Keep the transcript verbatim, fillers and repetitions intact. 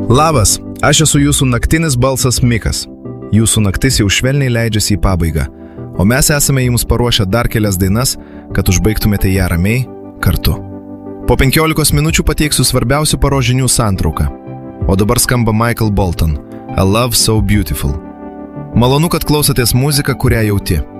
Labas, aš esu jūsų naktinis balsas Mikas. Jūsų naktis jau švelniai leidžiasi į pabaigą, o mes esame jums paruošę dar kelias dainas, kad užbaigtumėte ją ramiai kartu. Po penkiolikos minučių pateiksiu svarbiausių paros žinių santrauką. O dabar skamba Michael Bolton, A Love So Beautiful. Malonu, kad klausotės muziką, kurią jauti.